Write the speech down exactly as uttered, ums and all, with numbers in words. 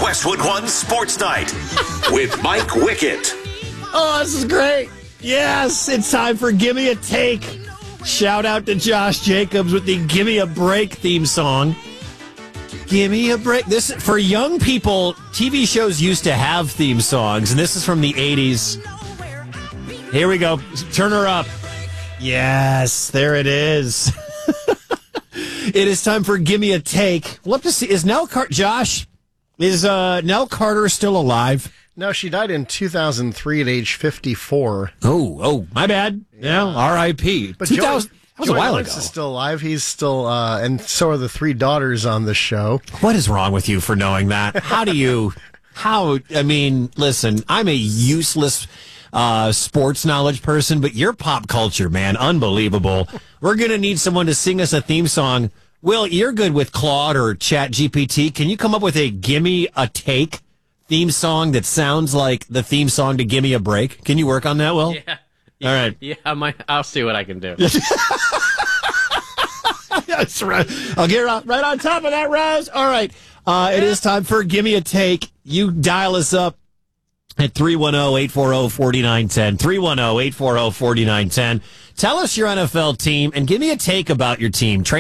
Westwood One Sports Night with Mike Wickett. Oh, this is great. Yes, it's time for Gimme a Take. Shout out to Josh Jacobs with the Gimme a Break theme song. Gimme a break. This for young people, T V shows used to have theme songs, and this is from the eighties. Here we go. Turn her up. Yes, there it is. It is time for Gimme a Take. We'll have to see. Is Nell Carter, Josh, is uh, Nell Carter still alive? No, she died in two thousand three at age fifty-four. Oh, oh, my bad. Yeah, R I P But two Joey, thousand, that was Joey a while Lawrence ago. is still alive. He's still, uh, and so are the three daughters on the show. What is wrong with you for knowing that? How do you, how, I mean, listen, I'm a useless uh, sports knowledge person, but your pop culture, man, unbelievable. We're going to need someone to sing us a theme song. Will, you're good with Claude or Chat G P T. Can you come up with a Gimme a Take theme song that sounds like the theme song to Gimme a Break? Can you work on that, Will? Yeah. All right. Yeah, I might, I'll see what I can do. That's right. I'll get right, right on top of that, Raz. All right. Uh, it is time for Gimme a Take. You dial us up at three one zero, eight four zero, four nine one zero. three one zero, eight four zero, four nine one zero. Tell us your N F L team and give me a take about your team.